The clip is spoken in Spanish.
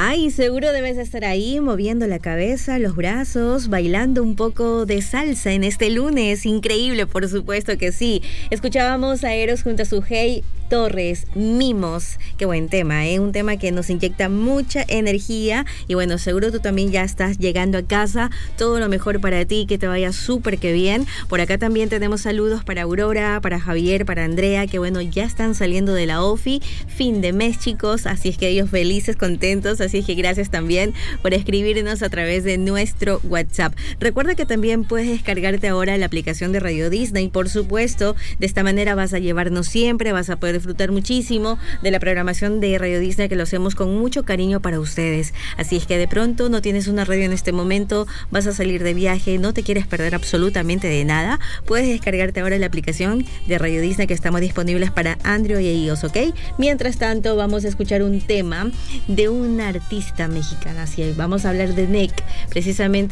Ay, seguro debes estar ahí moviendo la cabeza, los brazos, bailando un poco de salsa en este lunes. Increíble, por supuesto que sí. Escuchábamos a Eros junto a su Hey Torres, Mimos. Qué buen tema, ¿eh? Un tema que nos inyecta mucha energía. Y bueno, seguro tú también ya estás llegando a casa. Todo lo mejor para ti, que te vaya súper que bien. Por acá también tenemos saludos para Aurora, para Javier, para Andrea, que bueno, ya están saliendo de la OFI. Fin de mes, chicos. Así es que ellos felices, contentos. Así es que gracias también por escribirnos a través de nuestro WhatsApp. Recuerda que también puedes descargarte ahora la aplicación de Radio Disney, por supuesto. De esta manera vas a llevarnos siempre, vas a poder disfrutar muchísimo de la programación de Radio Disney, que lo hacemos con mucho cariño para ustedes. Así es que de pronto no tienes una radio en este momento, vas a salir de viaje, no te quieres perder absolutamente de nada, puedes descargarte ahora la aplicación de Radio Disney, que estamos disponibles para Android y iOS, ¿ok? Mientras tanto, vamos a escuchar un tema de una artista mexicana. Así es, vamos a hablar de NEK, precisamente